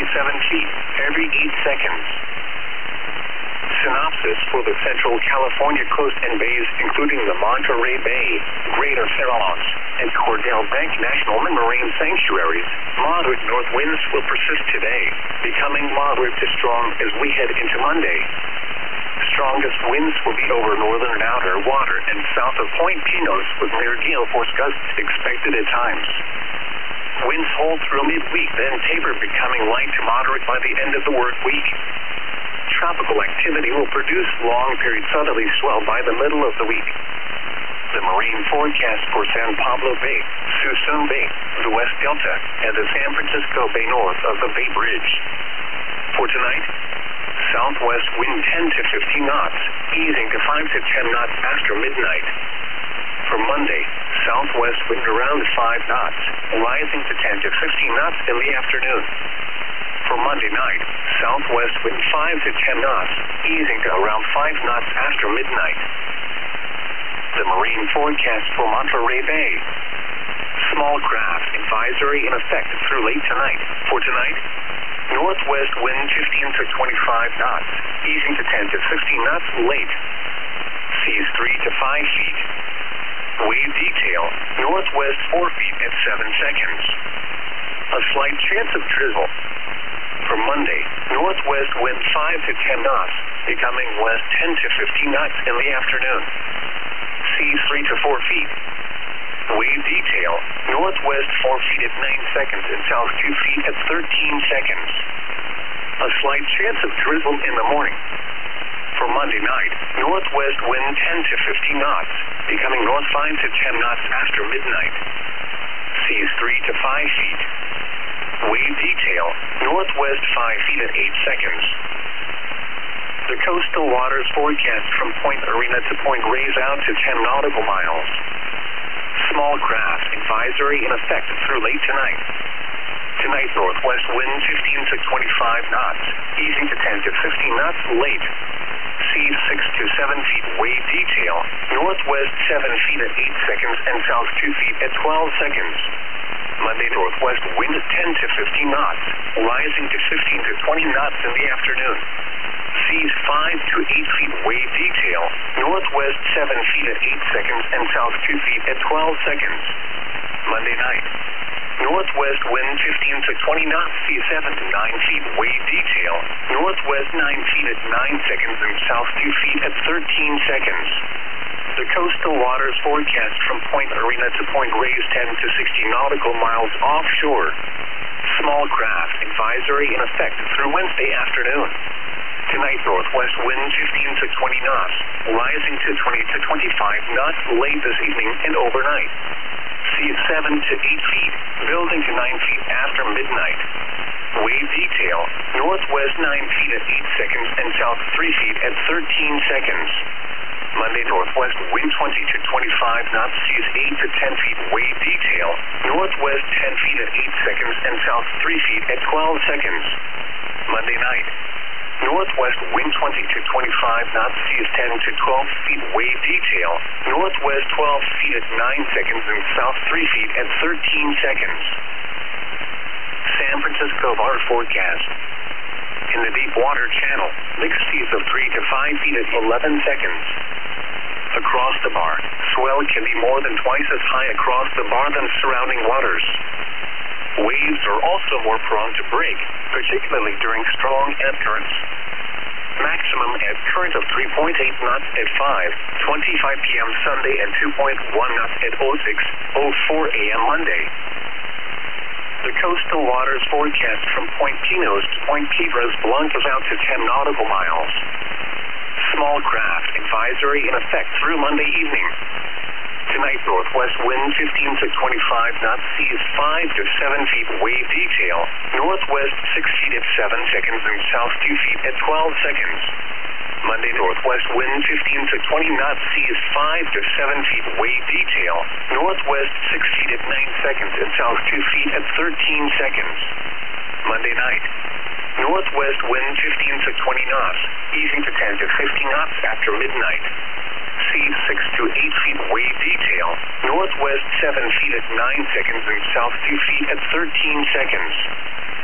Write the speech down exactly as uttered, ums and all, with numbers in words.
seven feet every eight seconds. Synopsis for the Central California coast and bays, including the Monterey Bay, Greater Farallones, and Cordell Bank National Marine Sanctuaries. Moderate north winds will persist today, becoming moderate to strong as we head into Monday. Strongest winds will be over northern and outer water and south of Point Pinos, with near gale force gusts expected at times. Winds hold through midweek, then taper, becoming light to moderate by the end of the work week. Tropical activity will produce long-period southerly swell by the middle of the week. The marine forecast for San Pablo Bay, Suisun Bay, the West Delta, and the San Francisco Bay north of the Bay Bridge. For tonight, southwest wind ten to fifteen knots, easing to five to ten knots after midnight. For Monday, southwest wind around five knots, rising to ten to fifteen knots in the afternoon. For Monday night, southwest wind five to ten knots, easing to around five knots after midnight. The marine forecast for Monterey Bay. Small craft advisory in effect through late tonight. For tonight, northwest wind fifteen to twenty-five knots, easing to ten to sixteen knots late. Seas three to five feet. Wave detail, northwest four feet at seven seconds. A slight chance of drizzle. For Monday, northwest wind five to ten knots, becoming west ten to fifteen knots in the afternoon. Seas three to four feet. Wave detail, northwest four feet at nine seconds and south two feet at thirteen seconds. A slight chance of drizzle in the morning. For Monday night, northwest wind ten to fifteen knots, becoming north five to ten knots after midnight. Seas three to five feet. Wave detail, northwest five feet at eight seconds. The coastal waters forecast from Point Arena to Point Reyes out to ten nautical miles. Small craft advisory in effect through late tonight. Tonight, northwest wind fifteen to twenty-five knots, easing to ten to fifteen knots late. Seas six to seven feet. Wave detail, northwest seven feet at eight seconds and south two feet at twelve seconds. Monday, northwest wind ten to fifteen knots, rising to fifteen to twenty knots in the afternoon. Seas five to eight feet. Wave detail, northwest seven feet at eight seconds and south two feet at twelve seconds. Monday night, northwest wind fifteen to twenty knots, seas seven to nine feet. Wave detail, northwest nine feet at nine seconds and south two feet at thirteen seconds. The coastal waters forecast from Point Arena to Point Reyes ten to sixteen nautical miles offshore. Small craft advisory in effect through Wednesday afternoon. Tonight, northwest wind fifteen to twenty knots, rising to twenty to twenty-five knots late this evening and overnight. Seas seven to eight feet, building to nine feet after midnight. Wave detail, northwest nine feet at eight seconds and south three feet at thirteen seconds. Monday, northwest wind twenty to twenty-five knots, seas eight to ten feet. Wave detail, northwest ten feet at eight seconds and south three feet at twelve seconds. Monday night, northwest wind twenty to twenty-five knots, seas ten to twelve feet. Wave detail, northwest twelve feet at nine seconds and south three feet at thirteen seconds. San Francisco water forecast. In the deep water channel, mixed seas of three to five feet at eleven seconds. Across the bar, swell can be more than twice as high across the bar than surrounding waters. Waves are also more prone to break, particularly during strong ebb currents. Maximum ebb current of three point eight knots at five twenty-five p m Sunday and two point one knots at oh six oh four a m Monday. The coastal waters forecast from Point Pinos to Point Piedras Blancas out to ten nautical miles. Small craft advisory in effect through Monday evening. Tonight, northwest wind fifteen to twenty-five knots, seas five to seven feet. Wave detail, northwest six feet at seven seconds and south two feet at twelve seconds. Monday, northwest wind fifteen to twenty knots, seas five to seven feet. Wave detail, northwest six feet at nine seconds and south two feet at thirteen seconds. Monday night, northwest wind fifteen to twenty knots, easing to ten to fifteen knots after midnight. Seas six to eight feet. Wave detail, northwest seven feet at nine seconds and south two feet at thirteen seconds.